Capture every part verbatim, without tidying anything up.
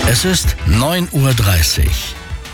Es ist neun Uhr dreißig.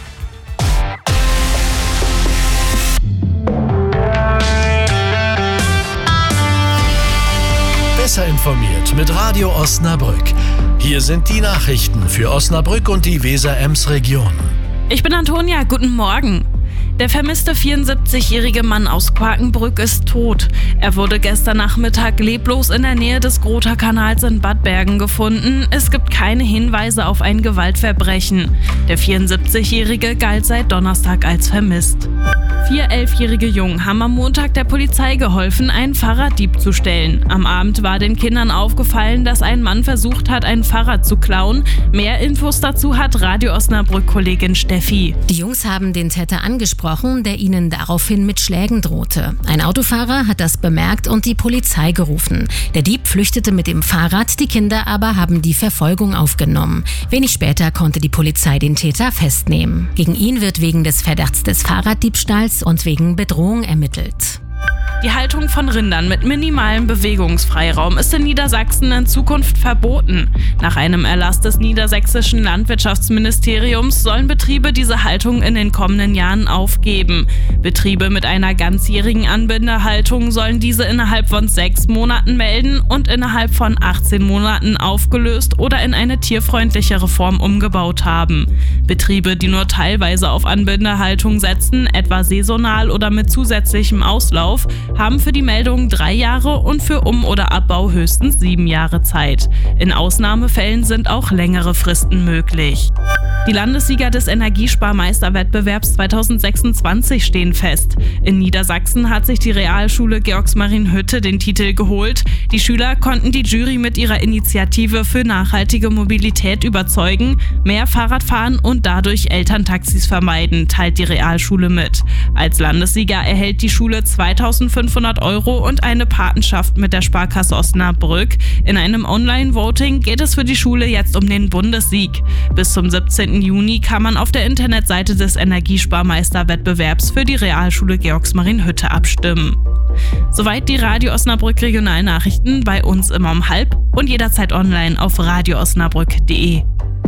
Besser informiert mit Radio Osnabrück. Hier sind die Nachrichten für Osnabrück und die Weser-Ems-Region. Ich bin Antonia, guten Morgen. Der vermisste vierundsiebzigjährige Mann aus Quakenbrück ist tot. Er wurde gestern Nachmittag leblos in der Nähe des Grotha-Kanals in Bad Bergen gefunden. Es gibt keine Hinweise auf ein Gewaltverbrechen. Der vierundsiebzigjährige galt seit Donnerstag als vermisst. Vier elfjährige Jungen haben am Montag der Polizei geholfen, einen Fahrraddieb zu stellen. Am Abend war den Kindern aufgefallen, dass ein Mann versucht hat, ein Fahrrad zu klauen. Mehr Infos dazu hat Radio Osnabrück-Kollegin Steffi. Die Jungs haben den Täter angesprochen, der ihnen daraufhin mit Schlägen drohte. Ein Autofahrer hat das bemerkt und die Polizei gerufen. Der Dieb flüchtete mit dem Fahrrad, die Kinder aber haben die Verfolgung aufgenommen. Wenig später konnte die Polizei den Täter festnehmen. Gegen ihn wird wegen des Verdachts des Fahrraddiebstahls und wegen Bedrohung ermittelt. Die Haltung von Rindern mit minimalem Bewegungsfreiraum ist in Niedersachsen in Zukunft verboten. Nach einem Erlass des niedersächsischen Landwirtschaftsministeriums sollen Betriebe diese Haltung in den kommenden Jahren aufgeben. Betriebe mit einer ganzjährigen Anbindehaltung sollen diese innerhalb von sechs Monaten melden und innerhalb von achtzehn Monaten aufgelöst oder in eine tierfreundlichere Form umgebaut haben. Betriebe, die nur teilweise auf Anbindehaltung setzen, etwa saisonal oder mit zusätzlichem Auslauf, haben für die Meldung drei Jahre und für Um- oder Abbau höchstens sieben Jahre Zeit. In Ausnahmefällen sind auch längere Fristen möglich. Die Landessieger des Energiesparmeisterwettbewerbs zweitausendsechsundzwanzig stehen fest. In Niedersachsen hat sich die Realschule Georgsmarienhütte den Titel geholt. Die Schüler konnten die Jury mit ihrer Initiative für nachhaltige Mobilität überzeugen, mehr Fahrrad fahren und dadurch Elterntaxis vermeiden, teilt die Realschule mit. Als Landessieger erhält die Schule zweitausendfünfhundert Euro und eine Patenschaft mit der Sparkasse Osnabrück. In einem Online-Voting geht es für die Schule jetzt um den Bundessieg. Bis zum siebzehnten Juni kann man auf der Internetseite des Energiesparmeisterwettbewerbs für die Realschule Georgsmarienhütte abstimmen. Soweit die Radio Osnabrück Regionalnachrichten, bei uns immer um halb und jederzeit online auf radio osnabrück punkt de.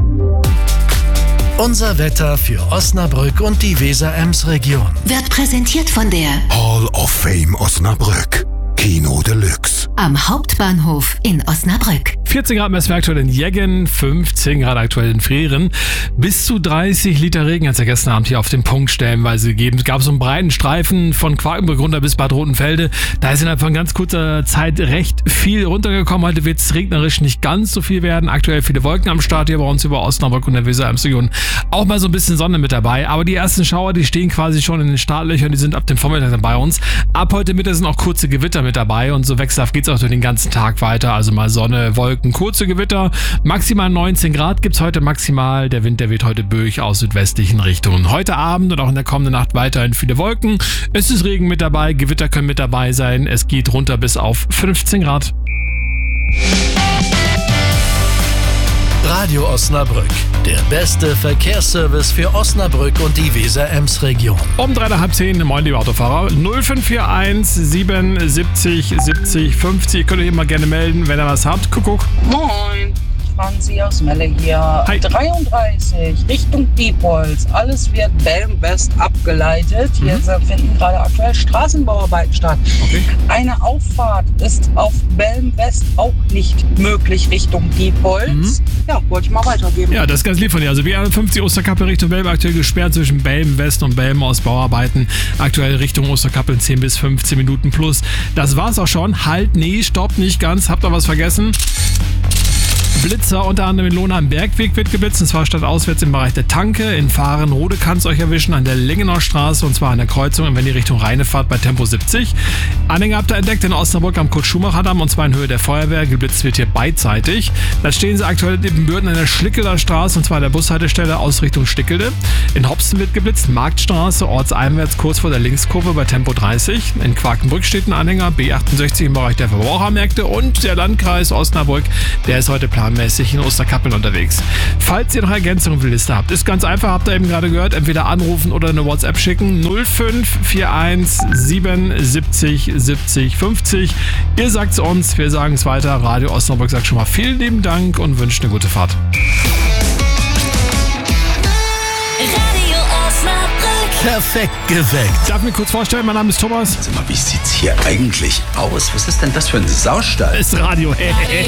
Unser Wetter für Osnabrück und die Weser-Ems-Region Wird präsentiert von der Hall of Fame Osnabrück. Kino Deluxe. Am Hauptbahnhof in Osnabrück. vierzehn Grad messen wir aktuell in Jeggen, fünfzehn Grad aktuell in Freren. Bis zu dreißig Liter Regen hat es ja gestern Abend hier auf dem Punkt stellenweise gegeben. Es gab so einen breiten Streifen von Quakenbrück runter bis Bad Rotenfelde. Da ist innerhalb von ganz kurzer Zeit recht viel runtergekommen. Heute wird es regnerisch nicht ganz so viel werden. Aktuell viele Wolken am Start hier bei uns über Osnabrück und der Weser-Ems-Region. Auch mal so ein bisschen Sonne mit dabei. Aber die ersten Schauer, die stehen quasi schon in den Startlöchern. Die sind ab dem Vormittag dann bei uns. Ab heute Mittag sind auch kurze Gewitter mit dabei. Und so wechselhaft geht es auch durch den ganzen Tag weiter. Also mal Sonne, Wolken, kurze Gewitter. Maximal neunzehn Grad gibt es heute maximal. Der Wind, der weht heute böig aus südwestlichen Richtungen. Heute Abend und auch in der kommenden Nacht weiterhin viele Wolken. Es ist Regen mit dabei, Gewitter können mit dabei sein. Es geht runter bis auf fünfzehn Grad. Radio Osnabrück, der beste Verkehrsservice für Osnabrück und die Weser-Ems-Region. Um drei nach halb zehn, moin liebe Autofahrer, null fünf vier eins siebenundsiebzig siebzig fünfzig. Könnt ihr hier mal gerne melden, wenn ihr was habt. Kuckuck. Moin, Franzi aus Melle hier. Hi. dreiunddreißig, Richtung Diepholz. Alles wird Belm-West abgeleitet. Hier Mhm. finden gerade aktuell Straßenbauarbeiten statt. Okay. Eine Auffahrt ist auf Belm-West auch nicht möglich Richtung Diepholz. Mhm. Ja, wollte ich mal weitergeben. Ja, das ist ganz lieb von dir. Also B einundfünfzig Osterkappel Richtung Belm aktuell gesperrt zwischen Belm West und Belm aus Bauarbeiten. Aktuell Richtung Osterkappel zehn bis fünfzehn Minuten plus. Das war's auch schon. Halt, nee, stoppt nicht ganz. Habt ihr was vergessen? Blitzer unter anderem in Lohna am Bergweg wird geblitzt, und zwar stadtauswärts im Bereich der Tanke. In Fahrenrode kann es euch erwischen an der Lingenauer Straße, und zwar an der Kreuzung, wenn ihr Richtung Rheine fahrt, bei Tempo siebzig. Anhänger habt ihr entdeckt in Osnabrück am Kurt-Schumacher-Damm, und zwar in Höhe der Feuerwehr. Geblitzt wird hier beidseitig. Dann stehen sie aktuell in Bürden an der Schlickelder Straße, und zwar an der Bushaltestelle aus Richtung Stickelde. In Hopsten wird geblitzt, Marktstraße, ortseinwärts kurz vor der Linkskurve bei Tempo dreißig. In Quakenbrück steht ein Anhänger, B achtundsechzig im Bereich der Verbrauchermärkte, und der Landkreis Osnabrück, der ist heute planmäßig in Osterkappeln unterwegs. Falls ihr noch Ergänzungen für die Liste habt, ist ganz einfach, habt ihr eben gerade gehört, entweder anrufen oder eine WhatsApp schicken. null fünf vier eins siebenundsiebzig siebzig fünfzig. Ihr sagt es uns, wir sagen es weiter. Radio Osnabrück sagt schon mal vielen lieben Dank und wünscht eine gute Fahrt. Perfekt geweckt. Darf ich mir kurz vorstellen, mein Name ist Thomas. Sag mal, wie sieht's hier eigentlich aus? Was ist denn das für ein Saustall? Ist Radio.